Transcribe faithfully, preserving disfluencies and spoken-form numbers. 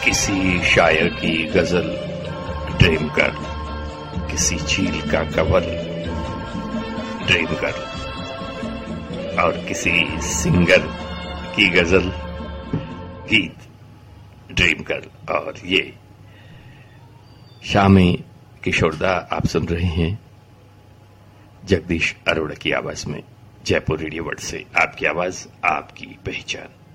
किसी शायर की गजल ड्रीम गर्ल, किसी चील का कवल ड्रीम गर्ल, और किसी सिंगर की गजल गीत ड्रीम गर्ल। और ये शामी किशोरदा आप सुन रहे हैं जगदीश अरोड़ा की आवाज में, जयपुर रेडियो वर्ल्ड से। आपकी आवाज, आपकी पहचान।